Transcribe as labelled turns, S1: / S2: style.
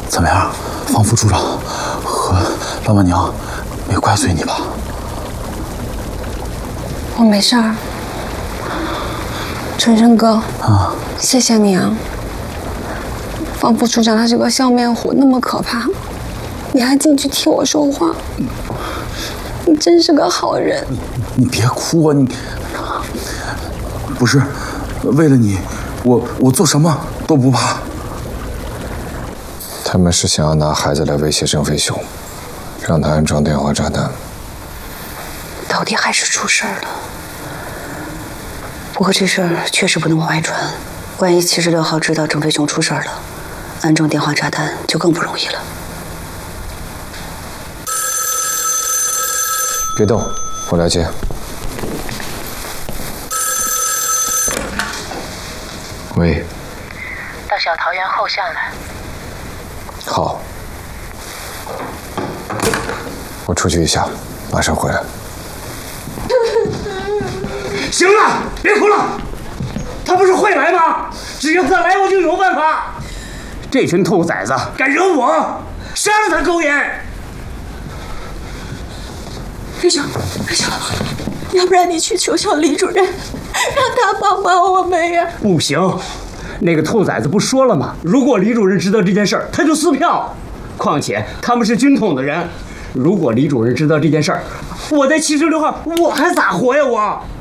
S1: 怎么样？方副处长和老板娘没怪罪你吧？
S2: 我没事儿。晨晨哥，谢谢你啊。方副处长他是个笑面虎，那么可怕，你还进去替我说话，你真是个好人。
S1: 你别哭啊！你不是为了你，我做什么都不怕。
S3: 他们是想要拿孩子来威胁郑飞雄，让他安装电话炸弹。
S4: 到底还是出事儿了。不过这事儿确实不能往外传，万一76号知道郑飞雄出事儿了，安装电话炸弹就更不容易了。
S3: 别动，我来接。喂。
S5: 到小桃园后巷来。
S3: 好。我出去一下，马上回来。
S6: 行了，别哭了。他不是会来吗？只要他来，我就有办法。这群兔崽子敢惹我，杀了他狗眼！
S7: 飞雄，要不然你去求求李主任，让他帮帮我们呀！
S6: 不行，那个兔崽子不说了吗？如果李主任知道这件事儿，他就撕票。况且他们是军统的人，如果李主任知道这件事儿，我在76号我还咋活呀我？